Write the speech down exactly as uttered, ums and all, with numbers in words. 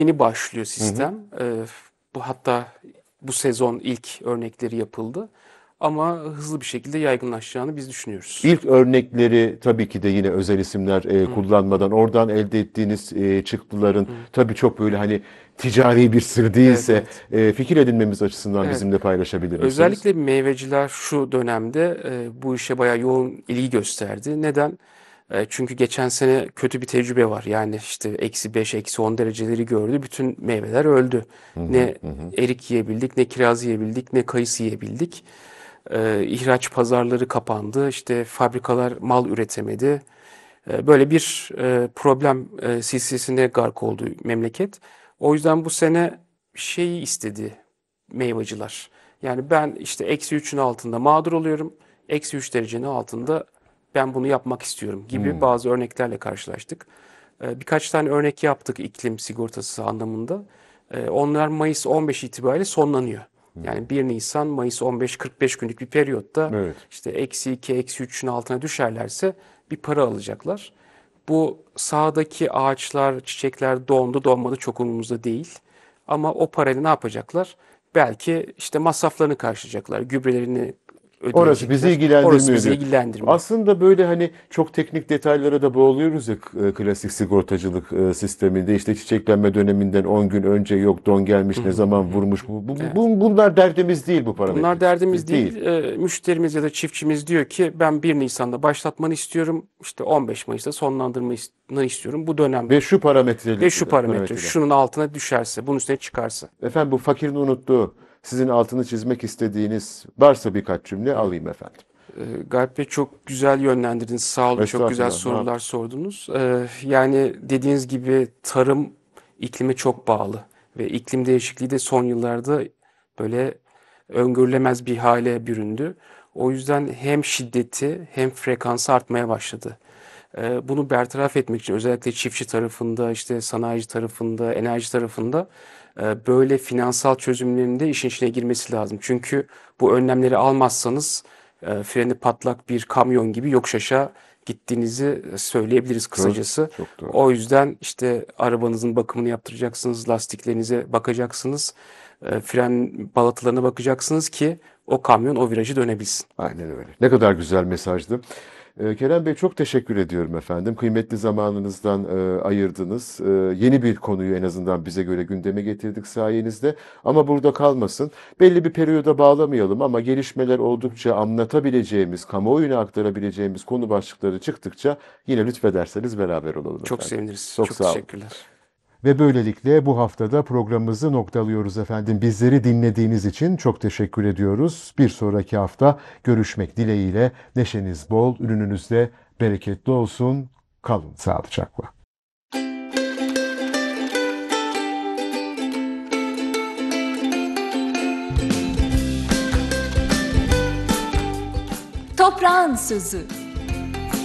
Yeni başlıyor Hı hı. sistem. Eee, bu hatta bu sezon ilk örnekleri yapıldı. Ama hızlı bir şekilde yaygınlaşacağını biz düşünüyoruz. İlk örnekleri tabii ki de yine özel isimler e, Hı hı, kullanmadan oradan elde ettiğiniz e, çıktıların hı. tabii çok böyle hani ticari bir sır Evet, değilse evet. e, fikir edinmemiz açısından Evet. bizimle paylaşabilir misiniz? Özellikle meyveciler şu dönemde e, bu işe bayağı yoğun ilgi gösterdi. Neden? E, çünkü geçen sene kötü bir tecrübe var. Yani işte eksi beş, eksi on dereceleri gördü. Bütün meyveler öldü. Hı hı, Ne hı hı. erik yiyebildik, ne kiraz yiyebildik, ne kayısı yiyebildik. E, ihraç pazarları kapandı. İşte fabrikalar mal üretemedi. E, böyle bir e, problem e, silsilesine gark oldu memleket. O yüzden bu sene şeyi istedi meyvacılar. Yani ben işte eksi üçün altında mağdur oluyorum. Eksi üç derecenin altında ben bunu yapmak istiyorum gibi Hmm. bazı örneklerle karşılaştık. Ee, Birkaç tane örnek yaptık iklim sigortası anlamında. Ee, Onlar Mayıs on beş itibariyle sonlanıyor. Yani bir Nisan, Mayıs on beş, kırk beş günlük bir periyotta Evet. işte eksi iki, eksi üçün altına düşerlerse bir para alacaklar. Bu sahadaki ağaçlar, çiçekler dondu, donmadı çok umurumuzda değil. Ama o parayla ne yapacaklar? Belki işte masraflarını karşılayacaklar, gübrelerini Orası bizi ödeyecekler. Orası ilgilendirmiyor bizi diyor. ilgilendirmiyor. Aslında böyle hani çok teknik detaylara da boğuluyoruz ya e, klasik sigortacılık e, sisteminde. İşte çiçeklenme döneminden on gün önce yok don Hı gelmiş ne hı, zaman hı hı. vurmuş. Bu, bu, Evet. bu- bunlar derdimiz değil bu Bunlar parametrik. derdimiz Biz değil. değil. Ee, müşterimiz ya da çiftçimiz diyor ki ben bir Nisan'da başlatmanı istiyorum. İşte on beş Mayıs'ta sonlandırmanı istiyorum. Bu dönem Ve şu parametre, ve şu parametre parametreler. şunun altına düşerse, bunun üstüne çıkarsa. Efendim bu fakirin unuttuğu, sizin altını çizmek istediğiniz varsa birkaç cümle Hı. alayım efendim. Ee, Galip Bey çok güzel yönlendirdiniz. Sağ olun. Çok güzel Estağfurullah, ne sorular yaptık? sordunuz. Ee, yani dediğiniz gibi tarım iklime çok bağlı ve iklim değişikliği de son yıllarda böyle öngörülemez bir hale büründü. O yüzden hem şiddeti hem frekansı artmaya başladı. Ee, Bunu bertaraf etmek için özellikle çiftçi tarafında, işte sanayici tarafında, enerji tarafında e, böyle finansal çözümlerin de işin içine girmesi lazım. Çünkü bu önlemleri almazsanız e, freni patlak bir kamyon gibi yokuş aşağı gittiğinizi söyleyebiliriz Doğru, kısacası. çok doğru. O yüzden işte arabanızın bakımını yaptıracaksınız, lastiklerinize bakacaksınız, e, fren balatalarına bakacaksınız ki o kamyon o virajı dönebilsin. Aynen öyle. Ne kadar güzel mesajdı. Ee, Kerem Bey çok teşekkür ediyorum efendim. Kıymetli zamanınızdan e, ayırdınız. E, yeni bir konuyu en azından bize göre gündeme getirdik sayenizde. Ama burada kalmasın. Belli bir periyoda bağlamayalım ama gelişmeler oldukça anlatabileceğimiz, kamuoyuna aktarabileceğimiz konu başlıkları çıktıkça yine lütfederseniz beraber olalım Çok efendim. seviniriz. Çok Çok sağ olun. teşekkürler. Ve böylelikle bu haftada programımızı noktalıyoruz efendim. Bizleri dinlediğiniz için çok teşekkür ediyoruz. Bir sonraki hafta görüşmek dileğiyle neşeniz bol, ürününüz de bereketli olsun. Kalın sağlıcakla. Toprağın sözü.